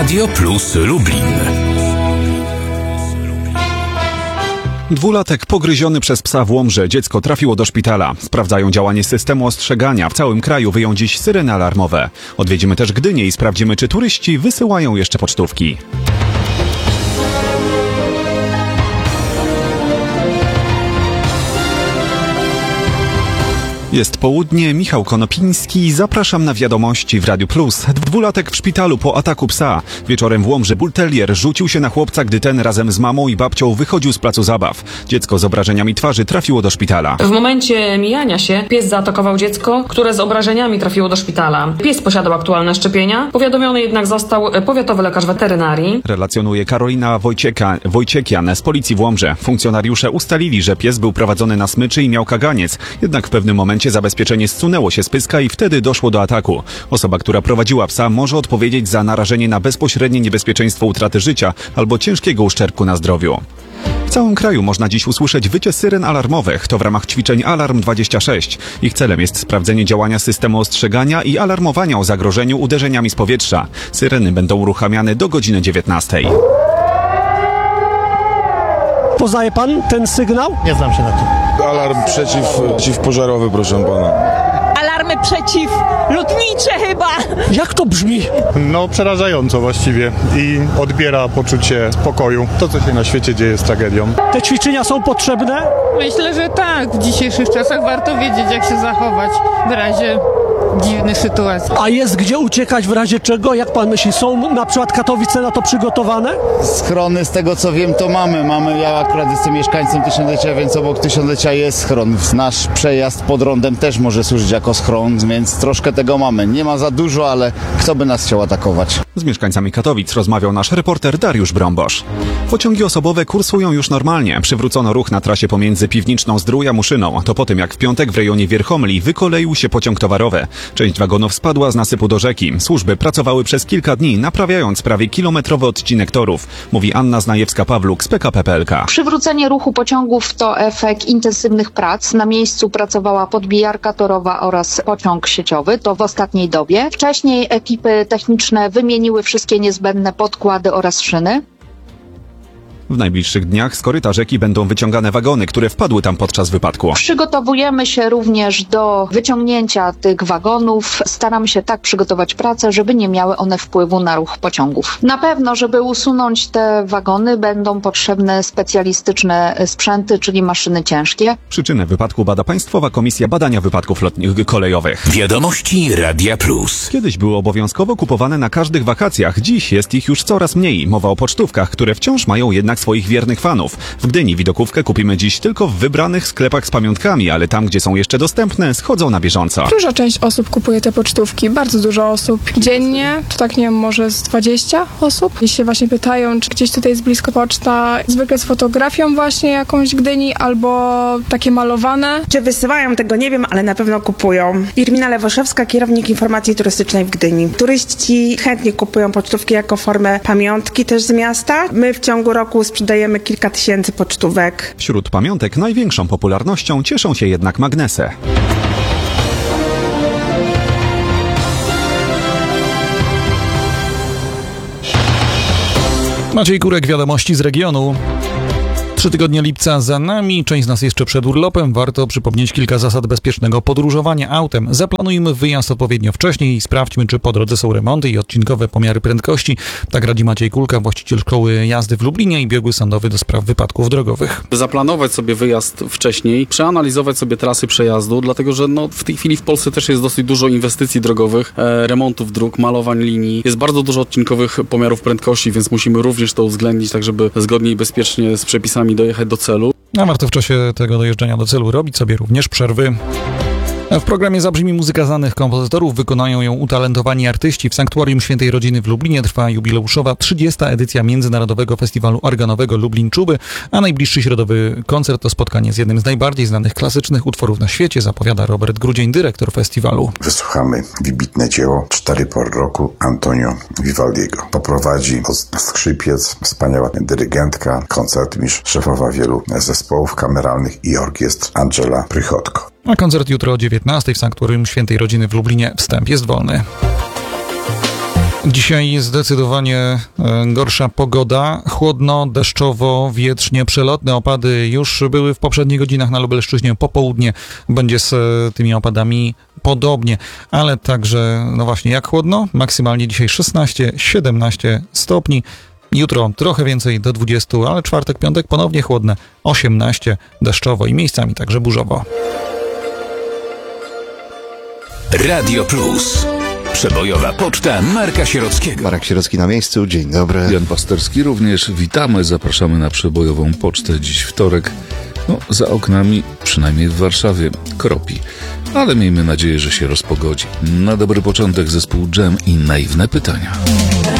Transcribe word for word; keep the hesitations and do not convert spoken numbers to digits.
Radio Plus Lublin. Dwulatek pogryziony przez psa w Łomży. Dziecko trafiło do szpitala. Sprawdzają działanie systemu ostrzegania. W całym kraju wyją dziś syreny alarmowe. Odwiedzimy też Gdynię i sprawdzimy, czy turyści wysyłają jeszcze pocztówki. Jest południe, Michał Konopiński, zapraszam na wiadomości w Radiu Plus. Dwulatek w szpitalu po ataku psa. Wieczorem w Łomży bulterier rzucił się na chłopca, gdy ten razem z mamą i babcią wychodził z placu zabaw. Dziecko z obrażeniami twarzy trafiło do szpitala. W momencie mijania się pies zaatakował dziecko, które z obrażeniami trafiło do szpitala. Pies posiadał aktualne szczepienia, powiadomiony jednak został powiatowy lekarz weterynarii. Relacjonuje Karolina Wojcieka, Wojciekian z policji w Łomży. Funkcjonariusze ustalili, że pies był prowadzony na smyczy i miał kaganiec, jednak w pewnym momencie zabezpieczenie zsunęło się z pyska i wtedy doszło do ataku. Osoba, która prowadziła psa, może odpowiedzieć za narażenie na bezpośrednie niebezpieczeństwo utraty życia albo ciężkiego uszczerbku na zdrowiu. W całym kraju można dziś usłyszeć wycie syren alarmowych. To w ramach ćwiczeń Alarm dwadzieścia sześć. Ich celem jest sprawdzenie działania systemu ostrzegania i alarmowania o zagrożeniu uderzeniami z powietrza. Syreny będą uruchamiane do godziny dziewiętnastej. Poznaje pan ten sygnał? Nie znam się na tym. Alarm przeciw, przeciwpożarowy, proszę pana. Alarmy przeciwlotnicze chyba. Jak to brzmi? No przerażająco właściwie i odbiera poczucie spokoju. To, co się na świecie dzieje, jest tragedią. Te ćwiczenia są potrzebne? Myślę, że tak. W dzisiejszych czasach warto wiedzieć, jak się zachować w razie dziwnych sytuacji. A jest gdzie uciekać w razie czego? Jak pan myśli, są na przykład Katowice na to przygotowane? Schrony, z tego co wiem, to mamy. Mamy, ja akurat jestem mieszkańcem Tysiąclecia, więc obok Tysiąclecia jest schron. Nasz przejazd pod rondem też może służyć jako schron, więc troszkę tego mamy. Nie ma za dużo, ale kto by nas chciał atakować? Z mieszkańcami Katowic rozmawiał nasz reporter Dariusz Brąbosz. Pociągi osobowe kursują już normalnie. Przywrócono ruch na trasie pomiędzy Piwniczną Zdrój a Muszyną. To po tym, jak w piątek w rejonie Wierchomli wykoleił się pociąg towarowy. Część wagonów spadła z nasypu do rzeki. Służby pracowały przez kilka dni, naprawiając prawie kilometrowy odcinek torów, mówi Anna Znajewska-Pawluk z P K P P L K. Przywrócenie ruchu pociągów to efekt intensywnych prac. Na miejscu pracowała podbijarka torowa oraz pociąg sieciowy, to w ostatniej dobie. Wcześniej ekipy techniczne wymieniły wszystkie niezbędne podkłady oraz szyny. W najbliższych dniach z koryta rzeki będą wyciągane wagony, które wpadły tam podczas wypadku. Przygotowujemy się również do wyciągnięcia tych wagonów. Staramy się tak przygotować pracę, żeby nie miały one wpływu na ruch pociągów. Na pewno, żeby usunąć te wagony, będą potrzebne specjalistyczne sprzęty, czyli maszyny ciężkie. Przyczynę wypadku bada Państwowa Komisja Badania Wypadków Lotni- Kolejowych. Wiadomości Radia Plus. Kiedyś były obowiązkowo kupowane na każdych wakacjach. Dziś jest ich już coraz mniej. Mowa o pocztówkach, które wciąż mają jednak swoich wiernych fanów. W Gdyni widokówkę kupimy dziś tylko w wybranych sklepach z pamiątkami, ale tam, gdzie są jeszcze dostępne, schodzą na bieżąco. Duża część osób kupuje te pocztówki, bardzo dużo osób. Dziennie, to tak nie wiem, może z dwadzieścia osób. Jeśli się właśnie pytają, czy gdzieś tutaj jest blisko poczta, zwykle z fotografią właśnie jakąś Gdyni, albo takie malowane. Czy wysyłają, tego nie wiem, ale na pewno kupują. Irmina Lewoszewska, kierownik informacji turystycznej w Gdyni. Turyści chętnie kupują pocztówki jako formę pamiątki też z miasta. My w ciągu roku sprzedajemy kilka tysięcy pocztówek. Wśród pamiątek największą popularnością cieszą się jednak magnesy. Maciej Kurek, wiadomości z regionu. Trzy tygodnie lipca za nami, część z nas jeszcze przed urlopem. Warto przypomnieć kilka zasad bezpiecznego podróżowania autem. Zaplanujmy wyjazd odpowiednio wcześniej i sprawdźmy, czy po drodze są remonty i odcinkowe pomiary prędkości. Tak radzi Maciej Kulka, właściciel szkoły jazdy w Lublinie i biegły sądowy do spraw wypadków drogowych. Zaplanować sobie wyjazd wcześniej, przeanalizować sobie trasy przejazdu, dlatego że no, w tej chwili w Polsce też jest dosyć dużo inwestycji drogowych, e, remontów dróg, malowań linii. Jest bardzo dużo odcinkowych pomiarów prędkości, więc musimy również to uwzględnić, tak żeby zgodnie i bezpiecznie z przepisami dojechać do celu. A warto w czasie tego dojeżdżania do celu robić sobie również przerwy. W programie zabrzmi muzyka znanych kompozytorów, wykonają ją utalentowani artyści. W Sanktuarium Świętej Rodziny w Lublinie trwa jubileuszowa trzydziesta edycja Międzynarodowego Festiwalu Organowego Lublin Czuby, a najbliższy środowy koncert to spotkanie z jednym z najbardziej znanych klasycznych utworów na świecie, zapowiada Robert Grudzień, dyrektor festiwalu. Wysłuchamy wybitne dzieło Cztery pory roku Antonio Vivaldiego. Poprowadzi skrzypiec, wspaniała dyrygentka, koncertmistrz, szefowa wielu zespołów kameralnych i orkiestr Angela Prychotko. A koncert jutro o dziewiętnastej w Sanktuarium Świętej Rodziny w Lublinie. Wstęp jest wolny. Dzisiaj zdecydowanie e, gorsza pogoda, chłodno, deszczowo, wietrznie, przelotne opady już były w poprzednich godzinach na Lubelszczyźnie, popołudnie będzie z e, tymi opadami podobnie, ale także, no właśnie, jak chłodno, maksymalnie dzisiaj szesnaście siedemnaście stopni, jutro trochę więcej do dwudziestu, ale czwartek, piątek ponownie chłodne, osiemnaście, deszczowo i miejscami także burzowo. Radio Plus. Przebojowa poczta Marka Sierockiego. Marek Sierocki na miejscu, dzień dobry. Jan Pasterski również, witamy, zapraszamy na przebojową pocztę. Dziś wtorek, no za oknami, przynajmniej w Warszawie, kropi. Ale miejmy nadzieję, że się rozpogodzi. Na dobry początek zespół Dżem i Naiwne Pytania.